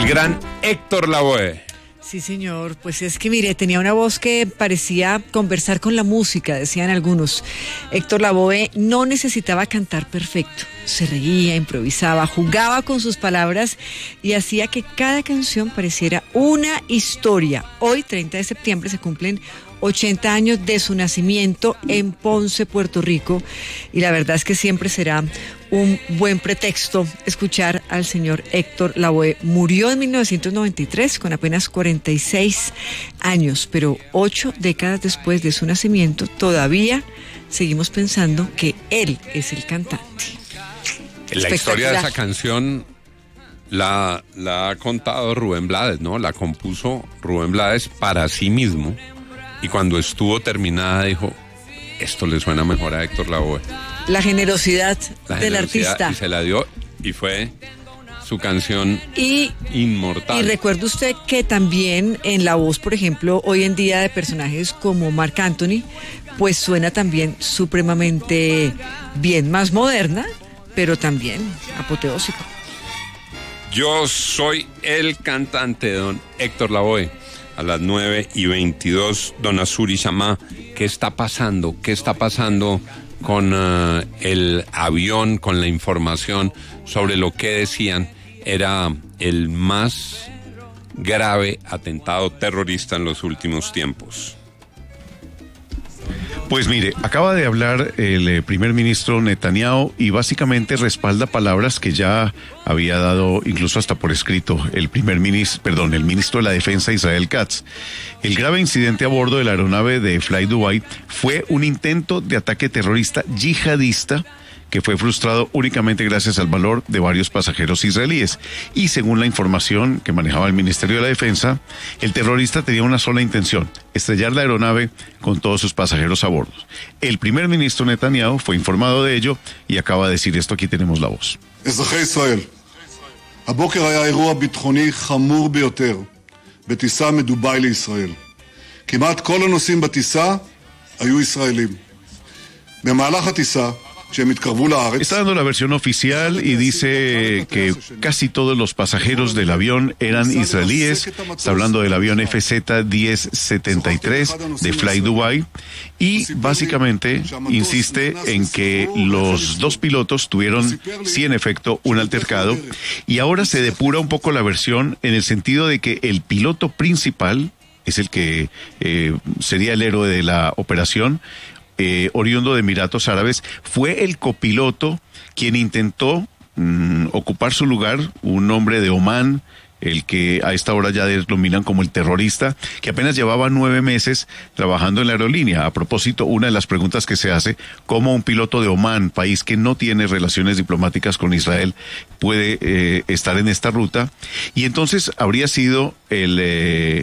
gran Héctor Lavoe. Sí, señor, pues es que mire, tenía una voz que parecía conversar con la música, decían algunos. Héctor Lavoe no necesitaba cantar perfecto, se reía, improvisaba, jugaba con sus palabras y hacía que cada canción pareciera una historia. Hoy, 30 de septiembre, se cumplen 80 años de su nacimiento en Ponce, Puerto Rico, y la verdad es que siempre será un buen pretexto escuchar al señor Héctor Lavoe. Murió en 1993 con apenas 46 años, pero 8 décadas después de su nacimiento todavía seguimos pensando que él es el cantante. La historia de esa canción la ha contado Rubén Blades, ¿no? La compuso Rubén Blades para sí mismo. Y cuando estuvo terminada dijo, esto le suena mejor a Héctor Lavoe. La generosidad del artista. Y se la dio y fue su canción inmortal. Y recuerde usted que también en la voz, por ejemplo, hoy en día de personajes como Marc Anthony, pues suena también supremamente bien, más moderna, pero también apoteósico. Yo soy el cantante, don Héctor Lavoe. A las 9:22, don Azuri Samá, ¿qué está pasando? ¿Qué está pasando con el avión, con la información sobre lo que decían era el más grave atentado terrorista en los últimos tiempos? Pues mire, acaba de hablar el primer ministro Netanyahu y básicamente respalda palabras que ya había dado incluso hasta por escrito el ministro de la Defensa Israel Katz. El grave incidente a bordo de la aeronave de Fly Dubai fue un intento de ataque terrorista yihadista que fue frustrado únicamente gracias al valor de varios pasajeros israelíes. Y según la información que manejaba el Ministerio de la Defensa, el terrorista tenía una sola intención: estrellar la aeronave con todos sus pasajeros a bordo. El primer ministro Netanyahu fue informado de ello y acaba de decir esto. Aquí tenemos la voz. אזרחי ישראל, הבוקר היה אירוע ביטחוני חמור ביותר בטיסה מדובאי לישראל. כמעט כל הנוסעים בטיסה היו ישראלים. במהלך הטיסה Está dando la versión oficial y dice que casi todos los pasajeros del avión eran israelíes. Está hablando del avión FZ-1073 de Fly Dubai y básicamente insiste en que los dos pilotos tuvieron, sí, en efecto, un altercado, y ahora se depura un poco la versión en el sentido de que el piloto principal es el que sería el héroe de la operación, oriundo de Emiratos Árabes, fue el copiloto quien intentó ocupar su lugar, un hombre de Omán, el que a esta hora ya denominan como el terrorista, que apenas llevaba 9 meses trabajando en la aerolínea. A propósito, una de las preguntas que se hace, ¿cómo un piloto de Omán, país que no tiene relaciones diplomáticas con Israel, puede estar en esta ruta? Y entonces habría sido el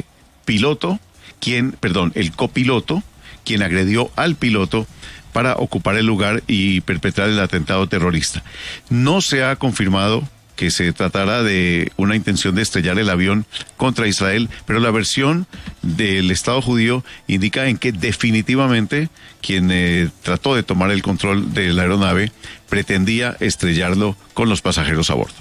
copiloto, quien agredió al piloto para ocupar el lugar y perpetrar el atentado terrorista. No se ha confirmado que se tratara de una intención de estrellar el avión contra Israel, pero la versión del Estado judío indica en que definitivamente quien trató de tomar el control de la aeronave pretendía estrellarlo con los pasajeros a bordo.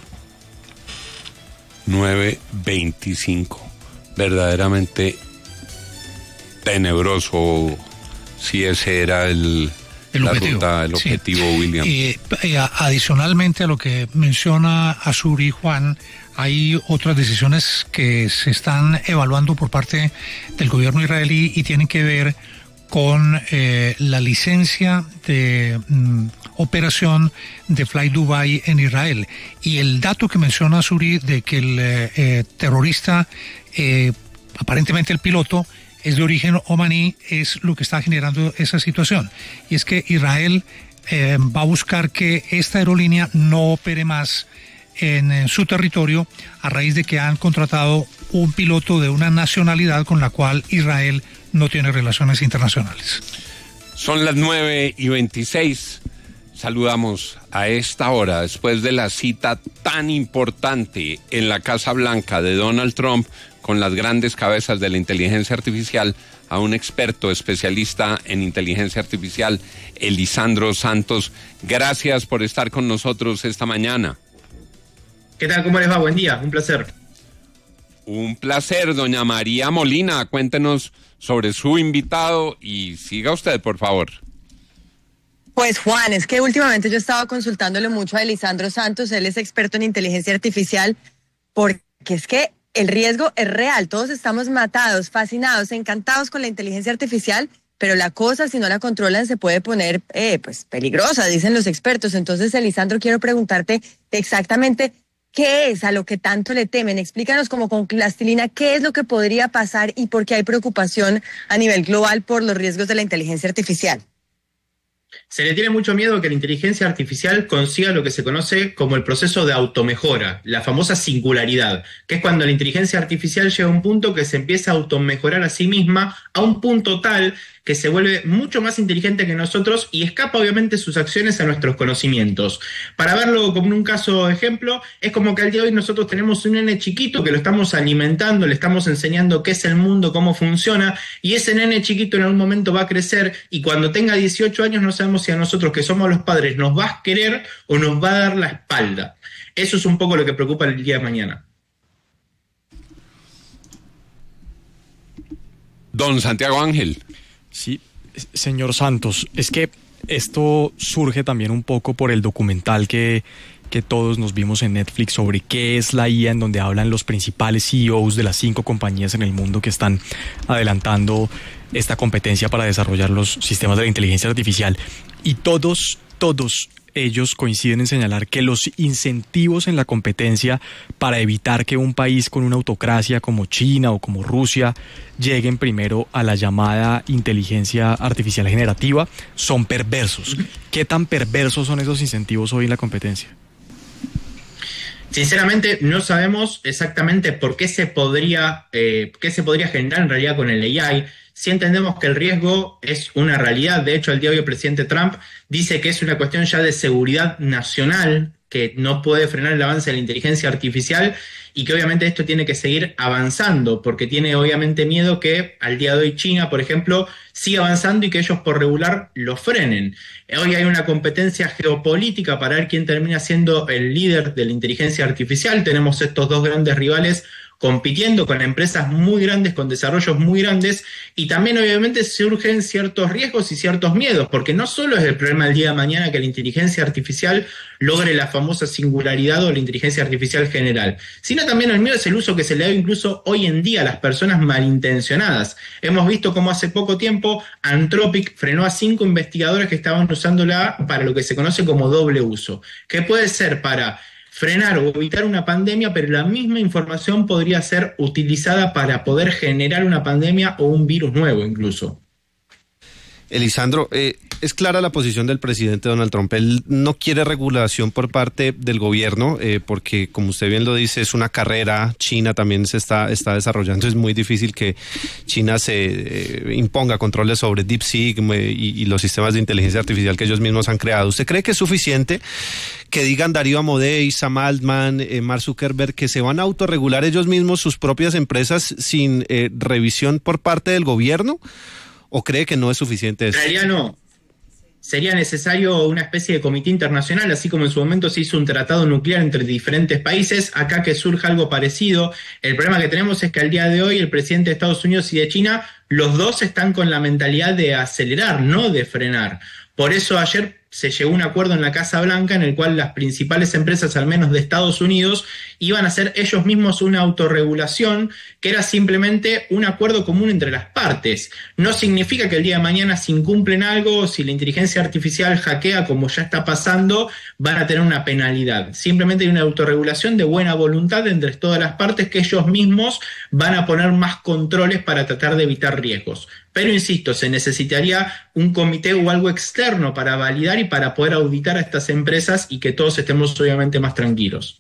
9:25. Verdaderamente tenebroso. Si ese era el objetivo, sí. William. Adicionalmente a lo que menciona Azuri, Juan, hay otras decisiones que se están evaluando por parte del gobierno israelí y tienen que ver con la licencia de operación de Fly Dubai en Israel. Y el dato que menciona Azuri de que el terrorista, aparentemente el piloto, es de origen omaní, es lo que está generando esa situación. Y es que Israel va a buscar que esta aerolínea no opere más en su territorio a raíz de que han contratado un piloto de una nacionalidad con la cual Israel no tiene relaciones internacionales. Son las 9:26. Saludamos a esta hora, después de la cita tan importante en la Casa Blanca de Donald Trump con las grandes cabezas de la inteligencia artificial, a un experto especialista en inteligencia artificial, Elisandro Santos. Gracias por estar con nosotros esta mañana. ¿Qué tal? ¿Cómo les va? Buen día, un placer. Un placer, doña María Molina. Cuéntenos sobre su invitado y siga usted, por favor. Pues Juan, es que últimamente yo estaba consultándole mucho a Elisandro Santos, él es experto en inteligencia artificial, porque es que el riesgo es real, todos estamos matados, fascinados, encantados con la inteligencia artificial, pero la cosa, si no la controlan, se puede poner pues peligrosa, dicen los expertos. Entonces, Elisandro, quiero preguntarte exactamente qué es a lo que tanto le temen. Explícanos como con plastilina qué es lo que podría pasar y por qué hay preocupación a nivel global por los riesgos de la inteligencia artificial. Se le tiene mucho miedo a que la inteligencia artificial consiga lo que se conoce como el proceso de automejora, la famosa singularidad, que es cuando la inteligencia artificial llega a un punto que se empieza a automejorar a sí misma, a un punto tal que se vuelve mucho más inteligente que nosotros y escapa obviamente sus acciones a nuestros conocimientos. Para verlo como un caso ejemplo, es como que al día de hoy nosotros tenemos un nene chiquito que lo estamos alimentando, le estamos enseñando qué es el mundo, cómo funciona, y ese nene chiquito en algún momento va a crecer y cuando tenga 18 años no sabemos si a nosotros que somos los padres nos va a querer o nos va a dar la espalda. Eso es un poco lo que preocupa el día de mañana. Don Santiago Ángel. Sí, señor Santos, es que esto surge también un poco por el documental que todos nos vimos en Netflix sobre qué es la IA, en donde hablan los principales CEOs de las 5 compañías en el mundo que están adelantando esta competencia para desarrollar los sistemas de la inteligencia artificial. Y todos ellos coinciden en señalar que los incentivos en la competencia para evitar que un país con una autocracia como China o como Rusia lleguen primero a la llamada inteligencia artificial generativa son perversos. ¿Qué tan perversos son esos incentivos hoy en la competencia? Sinceramente, no sabemos exactamente por qué se podría generar en realidad con el AI. Sí entendemos que el riesgo es una realidad. De hecho, al día de hoy el presidente Trump dice que es una cuestión ya de seguridad nacional, que no puede frenar el avance de la inteligencia artificial y que obviamente esto tiene que seguir avanzando, porque tiene obviamente miedo que al día de hoy China, por ejemplo, siga avanzando y que ellos por regular lo frenen. Hoy hay una competencia geopolítica para ver quién termina siendo el líder de la inteligencia artificial. Tenemos estos dos grandes rivales compitiendo con empresas muy grandes, con desarrollos muy grandes, y también obviamente surgen ciertos riesgos y ciertos miedos, porque no solo es el problema del día de mañana que la inteligencia artificial logre la famosa singularidad o la inteligencia artificial general, sino también el miedo es el uso que se le da incluso hoy en día a las personas malintencionadas. Hemos visto cómo hace poco tiempo Anthropic frenó a 5 investigadores que estaban usándola para lo que se conoce como doble uso, que puede ser para frenar o evitar una pandemia, pero la misma información podría ser utilizada para poder generar una pandemia o un virus nuevo incluso. Elisandro, es clara la posición del presidente Donald Trump. Él no quiere regulación por parte del gobierno porque, como usted bien lo dice, es una carrera. China también se está desarrollando. Es muy difícil que China se imponga controles sobre DeepSeek y los sistemas de inteligencia artificial que ellos mismos han creado. ¿Usted cree que es suficiente que digan Darío Amodei, Sam Altman, Mark Zuckerberg, que se van a autorregular ellos mismos sus propias empresas sin revisión por parte del gobierno? ¿O cree que no es suficiente eso? En realidad no. Sería necesario una especie de comité internacional, así como en su momento se hizo un tratado nuclear entre diferentes países, acá que surja algo parecido. El problema que tenemos es que al día de hoy el presidente de Estados Unidos y de China, los dos están con la mentalidad de acelerar, no de frenar. Por eso ayer se llegó a un acuerdo en la Casa Blanca en el cual las principales empresas, al menos de Estados Unidos, iban a hacer ellos mismos una autorregulación que era simplemente un acuerdo común entre las partes. No significa que el día de mañana si incumplen algo, si la inteligencia artificial hackea como ya está pasando, van a tener una penalidad. Simplemente hay una autorregulación de buena voluntad entre todas las partes que ellos mismos van a poner más controles para tratar de evitar riesgos. Pero insisto, se necesitaría un comité o algo externo para validar y para poder auditar a estas empresas y que todos estemos obviamente más tranquilos.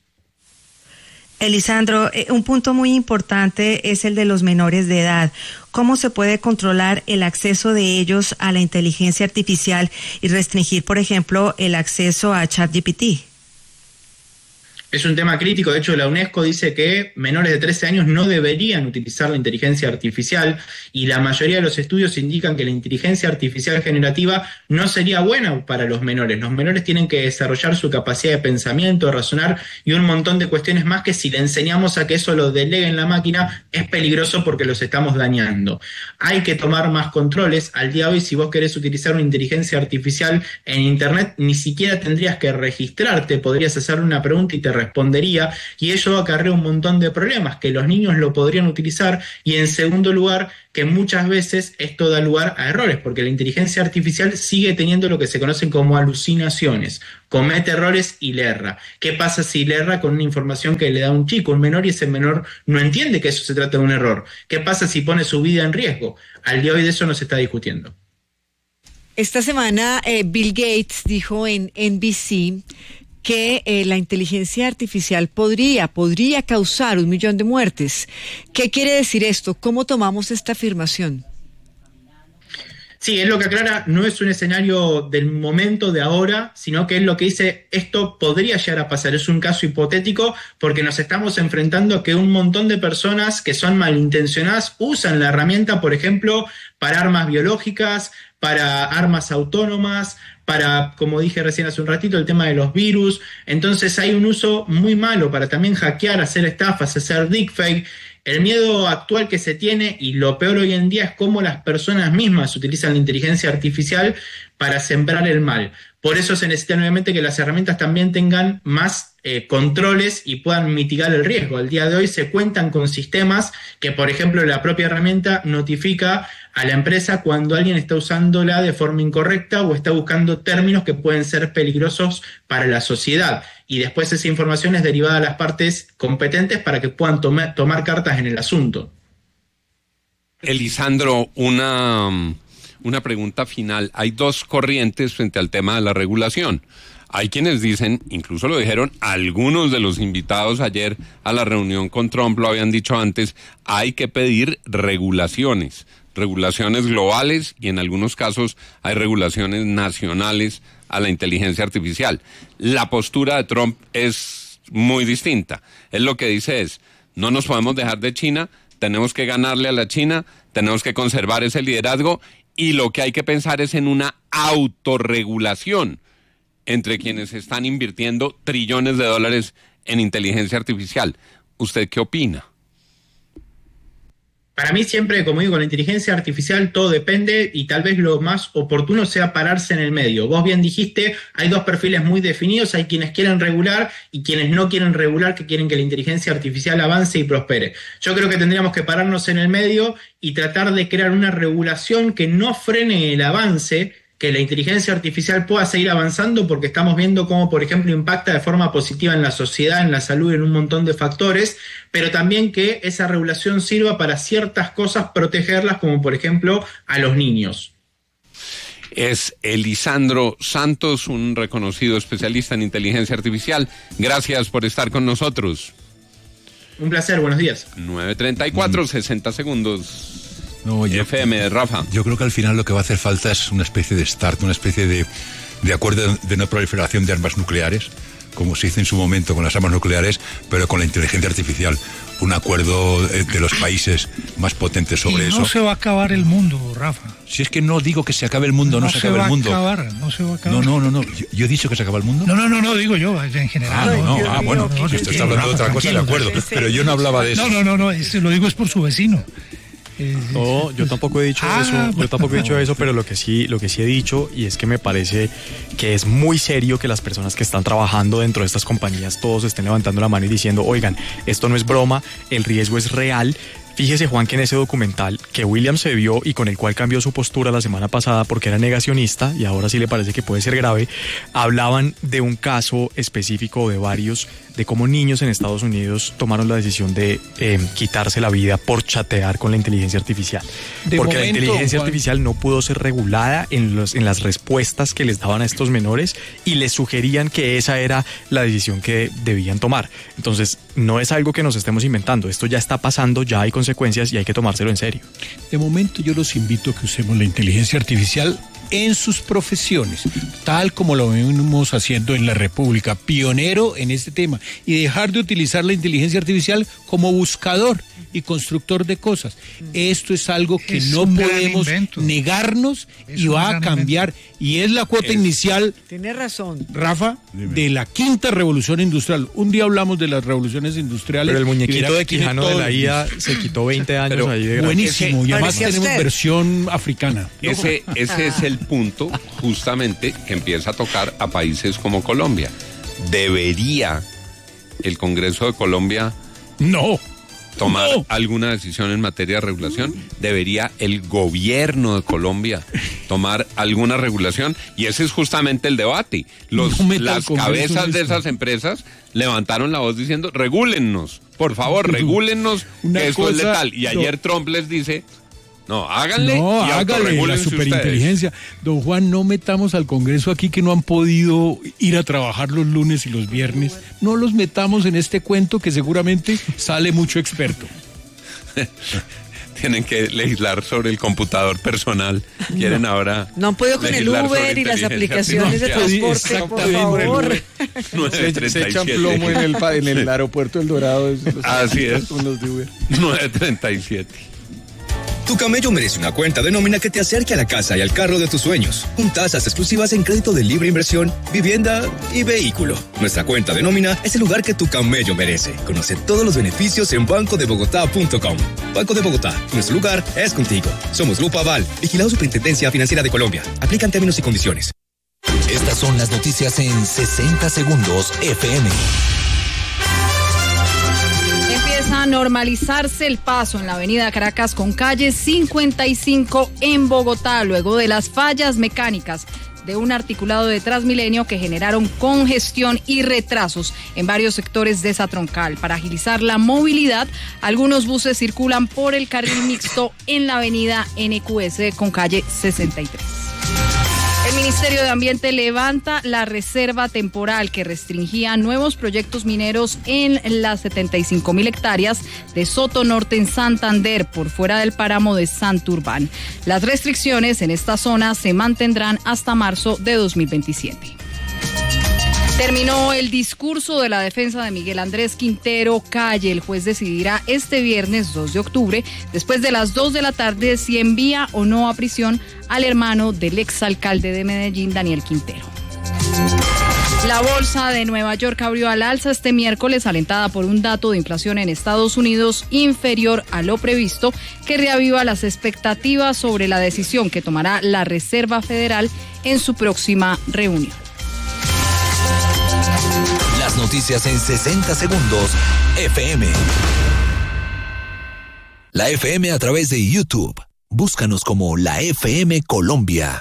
Elisandro, un punto muy importante es el de los menores de edad. ¿Cómo se puede controlar el acceso de ellos a la inteligencia artificial y restringir, por ejemplo, el acceso a ChatGPT? Es un tema crítico, de hecho la UNESCO dice que menores de 13 años no deberían utilizar la inteligencia artificial y la mayoría de los estudios indican que la inteligencia artificial generativa no sería buena para los menores. Los menores tienen que desarrollar su capacidad de pensamiento, de razonar y un montón de cuestiones más que si le enseñamos a que eso lo delegue en la máquina es peligroso porque los estamos dañando. Hay que tomar más controles. Al día de hoy, si vos querés utilizar una inteligencia artificial en Internet, ni siquiera tendrías que registrarte, podrías hacerle una pregunta y te respondería, y ello acarrea un montón de problemas, que los niños lo podrían utilizar, y en segundo lugar, que muchas veces esto da lugar a errores, porque la inteligencia artificial sigue teniendo lo que se conocen como alucinaciones, comete errores y le erra. ¿Qué pasa si le erra con una información que le da un chico, un menor, y ese menor no entiende que eso se trata de un error? ¿Qué pasa si pone su vida en riesgo? Al día de hoy de eso no se está discutiendo. Esta semana Bill Gates dijo en NBC que la inteligencia artificial podría causar 1 millón de muertes. ¿Qué quiere decir esto? ¿Cómo tomamos esta afirmación? Sí, es lo que aclara, no es un escenario del momento de ahora, sino que es lo que dice, esto podría llegar a pasar, es un caso hipotético porque nos estamos enfrentando a que un montón de personas que son malintencionadas usan la herramienta, por ejemplo, para armas biológicas, para armas autónomas, para, como dije recién hace un ratito, el tema de los virus. Entonces hay un uso muy malo para también hackear, hacer estafas, hacer deepfake. El miedo actual que se tiene, y lo peor hoy en día, es cómo las personas mismas utilizan la inteligencia artificial para sembrar el mal. Por eso se necesita nuevamente que las herramientas también tengan más controles y puedan mitigar el riesgo. Al día de hoy se cuentan con sistemas que, por ejemplo, la propia herramienta notifica a la empresa cuando alguien está usándola de forma incorrecta o está buscando términos que pueden ser peligrosos para la sociedad. Y después esa información es derivada a las partes competentes para que puedan tomar cartas en el asunto. Elisandro, una pregunta final. Hay dos corrientes frente al tema de la regulación. Hay quienes dicen, incluso lo dijeron algunos de los invitados ayer a la reunión con Trump, lo habían dicho antes, hay que pedir regulaciones globales y en algunos casos hay regulaciones nacionales a la inteligencia artificial. La postura de Trump es muy distinta. Él lo que dice es, no nos podemos dejar de China, tenemos que ganarle a la China, tenemos que conservar ese liderazgo y lo que hay que pensar es en una autorregulación entre quienes están invirtiendo trillones de dólares en inteligencia artificial. ¿Usted qué opina? Para mí siempre, como digo, con la inteligencia artificial todo depende y tal vez lo más oportuno sea pararse en el medio. Vos bien dijiste, hay dos perfiles muy definidos, hay quienes quieren regular y quienes no quieren regular, que quieren que la inteligencia artificial avance y prospere. Yo creo que tendríamos que pararnos en el medio y tratar de crear una regulación que no frene el avance, que la inteligencia artificial pueda seguir avanzando, porque estamos viendo cómo, por ejemplo, impacta de forma positiva en la sociedad, en la salud, en un montón de factores, pero también que esa regulación sirva para ciertas cosas protegerlas, como por ejemplo a los niños. Es Elisandro Santos, un reconocido especialista en inteligencia artificial. Gracias por estar con nosotros. Un placer, buenos días. 9:34, 60 segundos. No, FM de Rafa. Yo creo que al final lo que va a hacer falta es una especie de START, una especie de acuerdo de no proliferación de armas nucleares, como se hizo en su momento con las armas nucleares, pero con la inteligencia artificial. Un acuerdo de los países más potentes sobre eso. No se va a acabar el mundo, Rafa. Si es que no digo que se acabe el mundo, no se acaba el mundo. No se va a acabar. No. Yo he dicho que se acaba el mundo. No, digo yo, en general. Bueno, si usted está hablando de otra cosa, de acuerdo. Pero yo no hablaba de eso. No, lo digo es por su vecino. No, yo tampoco he dicho eso, pero lo que sí he dicho, y es que me parece que es muy serio que las personas que están trabajando dentro de estas compañías todos estén levantando la mano y diciendo, oigan, esto no es broma, el riesgo es real. Fíjese, Juan, que en ese documental que William se vio y con el cual cambió su postura la semana pasada porque era negacionista y ahora sí le parece que puede ser grave, hablaban de un caso específico de varios, de cómo niños en Estados Unidos tomaron la decisión de quitarse la vida por chatear con la inteligencia artificial. Porque la inteligencia artificial no pudo ser regulada en las respuestas que les daban a estos menores y les sugerían que esa era la decisión que debían tomar. Entonces, no es algo que nos estemos inventando, esto ya está pasando, ya hay consecuencias y hay que tomárselo en serio. De momento yo los invito a que usemos la inteligencia artificial en sus profesiones, tal como lo venimos haciendo en la República, pionero en este tema, y dejar de utilizar la inteligencia artificial como buscador y constructor de cosas. Esto es algo que no podemos negarnos y va a cambiar, y es la cuota inicial. Tiene razón, Rafa, de la quinta revolución industrial. Un día hablamos de las revoluciones industriales. Pero el muñequito de Quijano de la IA se quitó 20 años. Pero ahí de buenísimo, y además tenemos versión africana. Ese es el punto justamente que empieza a tocar a países como Colombia. ¿Debería el Congreso de Colombia tomar alguna decisión en materia de regulación? ¿Debería el gobierno de Colombia tomar alguna regulación? Y ese es justamente el debate. Las cabezas de esas empresas levantaron la voz diciendo, regúlennos, por favor, regúlennos, que esto es letal. Y ayer Trump les dice, no, háganle y hágale la superinteligencia. Don Juan, no metamos al Congreso aquí que no han podido ir a trabajar los lunes y los viernes. No los metamos en este cuento que seguramente sale mucho experto. Tienen que legislar sobre el computador personal. Quieren ahora. No han podido con el Uber y las aplicaciones de transporte, por favor. Se echan plomo en el aeropuerto El Dorado. Así es. 9:37. Tu camello merece una cuenta de nómina que te acerque a la casa y al carro de tus sueños, con tasas exclusivas en crédito de libre inversión, vivienda y vehículo. Nuestra cuenta de nómina es el lugar que tu camello merece. Conoce todos los beneficios en bancodebogotá.com. Banco de Bogotá, nuestro lugar es contigo. Somos Grupo Aval, vigilado Superintendencia Financiera de Colombia. Aplican términos y condiciones. Estas son las noticias en 60 segundos FM. Empieza a normalizarse el paso en la avenida Caracas con calle 55 en Bogotá, luego de las fallas mecánicas de un articulado de Transmilenio que generaron congestión y retrasos en varios sectores de esa troncal. Para agilizar la movilidad, algunos buses circulan por el carril mixto en la avenida NQS con calle 63. El Ministerio de Ambiente levanta la reserva temporal que restringía nuevos proyectos mineros en las 75.000 hectáreas de Soto Norte en Santander, por fuera del páramo de Santurbán. Las restricciones en esta zona se mantendrán hasta marzo de 2027. Terminó el discurso de la defensa de Miguel Andrés Quintero Calle. El juez decidirá este viernes 2 de octubre, después de las 2 de la tarde, si envía o no a prisión al hermano del exalcalde de Medellín, Daniel Quintero. La bolsa de Nueva York abrió al alza este miércoles, alentada por un dato de inflación en Estados Unidos inferior a lo previsto, que reaviva las expectativas sobre la decisión que tomará la Reserva Federal en su próxima reunión. Las noticias en 60 segundos, FM. La FM a través de YouTube. Búscanos como La FM Colombia.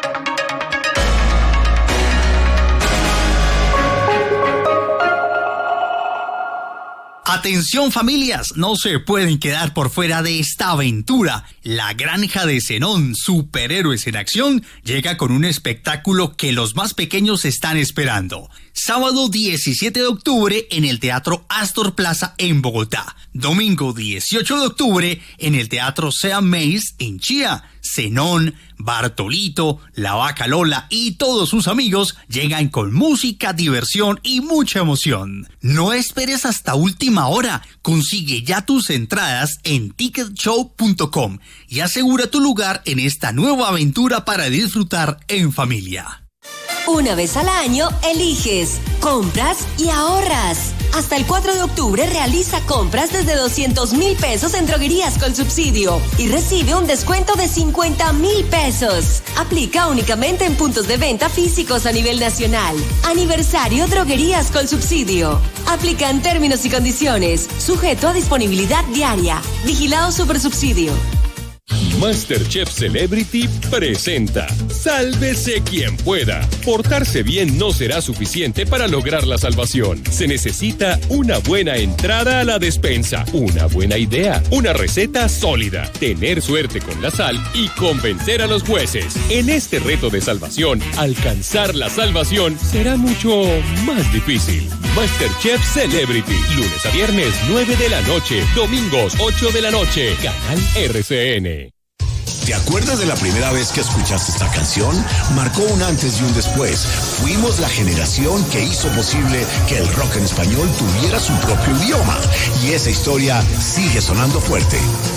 Atención familias, no se pueden quedar por fuera de esta aventura. La Granja de Zenón, superhéroes en acción, llega con un espectáculo que los más pequeños están esperando. Sábado 17 de octubre en el Teatro Astor Plaza en Bogotá. Domingo 18 de octubre en el Teatro Sea Mays en Chía. Zenón, Bartolito, La Vaca Lola y todos sus amigos llegan con música, diversión y mucha emoción. No esperes hasta última hora. Consigue ya tus entradas en ticketshow.com y asegura tu lugar en esta nueva aventura para disfrutar en familia. Una vez al año, eliges, compras y ahorras. Hasta el 4 de octubre realiza compras desde 200,000 pesos en Droguerías con Subsidio y recibe un descuento de 50,000 pesos. Aplica únicamente en puntos de venta físicos a nivel nacional. Aniversario Droguerías con Subsidio. Aplican términos y condiciones. Sujeto a disponibilidad diaria. Vigilado Supersubsidio. MasterChef Celebrity presenta Sálvese quien pueda. Portarse bien no será suficiente para lograr la salvación. Se necesita una buena entrada a la despensa, una buena idea, una receta sólida, tener suerte con la sal y convencer a los jueces. En este reto de salvación, alcanzar la salvación será mucho más difícil. MasterChef Celebrity, lunes a viernes 9 de la noche, domingos 8 de la noche, canal RCN. ¿Te acuerdas de la primera vez que escuchaste esta canción? Marcó un antes y un después. Fuimos la generación que hizo posible que el rock en español tuviera su propio idioma. Y esa historia sigue sonando fuerte.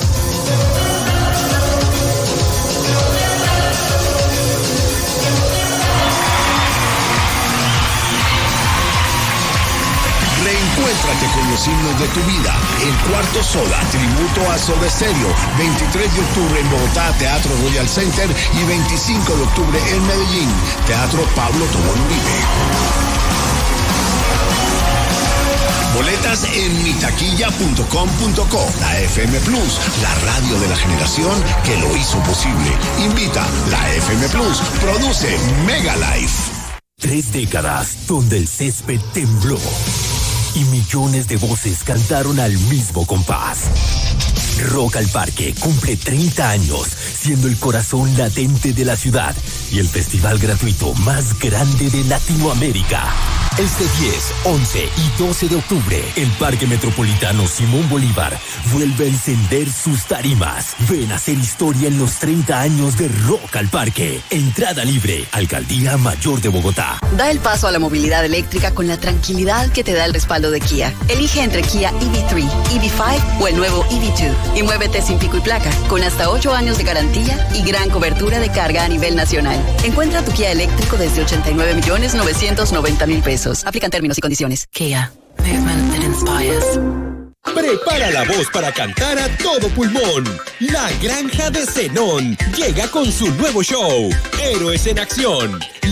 Reencuéntrate con los himnos de tu vida. El Cuarto Soda, tributo a Soda Stereo. 23 de octubre en Bogotá, Teatro Royal Center. Y 25 de octubre en Medellín, Teatro Pablo Tobón Uribe. Boletas en mitaquilla.com.co. La FM Plus, la radio de la generación que lo hizo posible. Invita la FM Plus. Produce Mega Life. 3 décadas donde el césped tembló y millones de voces cantaron al mismo compás. Rock al Parque cumple 30 años, siendo el corazón latente de la ciudad y el festival gratuito más grande de Latinoamérica. Este 10, 11 y 12 de octubre, el Parque Metropolitano Simón Bolívar vuelve a encender sus tarimas. Ven a hacer historia en los 30 años de Rock al Parque. Entrada libre, Alcaldía Mayor de Bogotá. Da el paso a la movilidad eléctrica con la tranquilidad que te da el respaldo de Kia. Elige entre Kia EV3, EV5 o el nuevo EV2 y muévete sin pico y placa, con hasta 8 años de garantía y gran cobertura de carga a nivel nacional. Encuentra tu Kia eléctrico desde 89.990.000 pesos. Aplican términos y condiciones. Kia. Movement that inspires. Prepara la voz para cantar a todo pulmón. La Granja de Zenón llega con su nuevo show, Héroes en Acción.